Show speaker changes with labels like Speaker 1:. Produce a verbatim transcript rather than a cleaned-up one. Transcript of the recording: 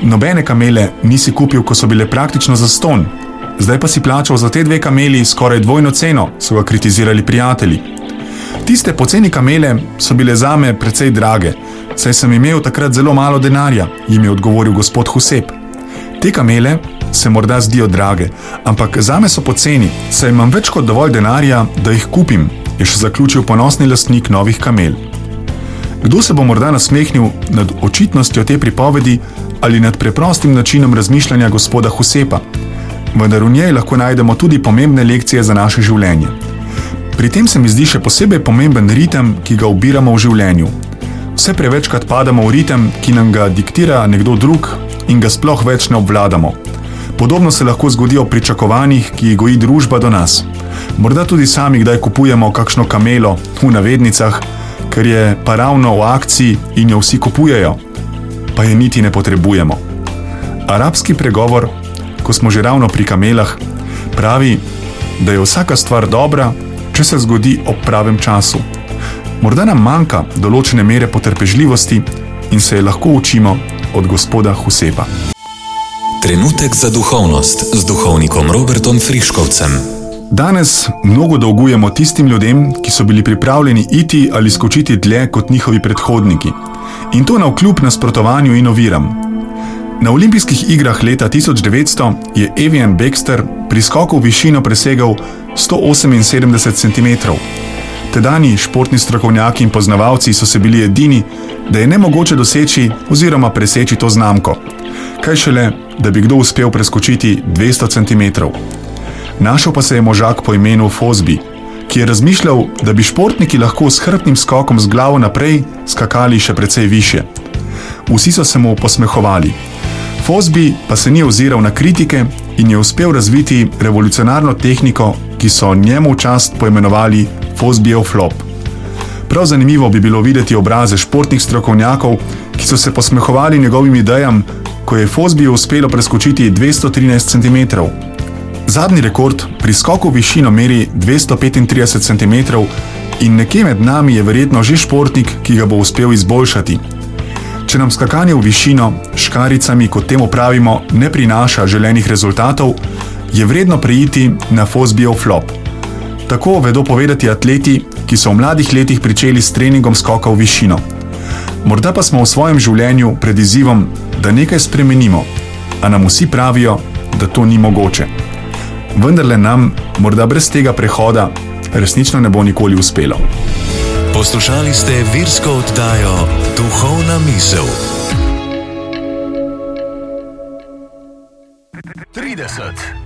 Speaker 1: Nobene kamele nisi kupil, ko so bile praktično zastonj. Zdaj pa si plačal za te dve kameli skoraj dvojno ceno, so ga kritizirali prijatelji. Tiste poceni kamele so bile zame precej drage, saj sem imel takrat zelo malo denarja, jim je odgovoril gospod Husep. Te kamele se morda zdijo drage, ampak zame so poceni, saj imam več kot dovolj denarja, da jih kupim, je še zaključil ponosni lastnik novih kamel. Kdo se bo morda nasmehnil nad očitnostjo te pripovedi ali nad preprostim načinom razmišljanja gospoda Husepa, vendar v njej lahko najdemo tudi pomembne lekcije za naše življenje. Pri tem se mi zdi še posebej pomemben ritem, ki ga ubiramo v življenju. Vse prevečkrat padamo v ritem, ki nam ga diktira nekdo drug in ga sploh več ne obvladamo. Podobno se lahko zgodi o pričakovanjih, ki jih goji družba do nas. Morda tudi sami kdaj kupujemo kakšno kamelo, v navednicah, ker je pa ravno v akciji in jo vsi kupujejo, pa je niti ne potrebujemo. Arabski pregovor, ko smo že ravno pri kamelah, pravi, da je vsaka stvar dobra, če se zgodi ob pravem času. Morda nam manjka določene mere potrpežljivosti in se je lahko učimo od gospoda Husepa.
Speaker 2: Trenutek za duhovnost z duhovnikom Robertom Friškovcem.
Speaker 1: Danes mnogo dolgujemo tistim ljudem, ki so bili pripravljeni iti ali skočiti dlje kot njihovi predhodniki. In to navkljub nasprotovanju in oviram. Na olimpijskih igrah leta tisoč devetsto je Evian Baxter pri skoku v višino presegal sto oseminsedemdeset centimetrov. Tedajni športni strokovnjaki in poznavalci so se bili edini, da je nemogoče doseči oziroma preseči to znamko. Kaj šele, da bi kdo uspel preskočiti dvesto centimetrov. Našel pa se je možak po imenu Fosby, ki je razmišljal, da bi športniki lahko s hrbtnim skokom z glavo naprej skakali še precej više. Vsi so se mu posmehovali. Fosby pa se ni oziral na kritike in je uspel razviti revolucionarno tehniko, ki so njemu v čast poimenovali Fosbyjev flop. Prav zanimivo bi bilo videti obraze športnih strokovnjakov, ki so se posmehovali njegovim idejam, ko je Fosbyju uspelo preskočiti dvesto trinajst centimetrov. Zadnji rekord pri skoku v višino meri dvesto petintrideset centimetrov in nekje med nami je verjetno že športnik, ki ga bo uspel izboljšati. Če nam skakanje v višino škaricami, kot temu pravimo, ne prinaša želenih rezultatov, je vredno preiti na Fosbyjev flop. Tako vedo povedati atleti, ki so v mladih letih pričeli s treningom skoka v višino. Morda pa smo v svojem življenju pred izzivom, da nekaj spremenimo, a nam vsi pravijo, da to ni mogoče. Vendarle nam, morda brez tega prehoda, resnično ne bo nikoli uspelo.
Speaker 2: Poslušali ste virsko oddajo Duhovna misel.
Speaker 3: trideset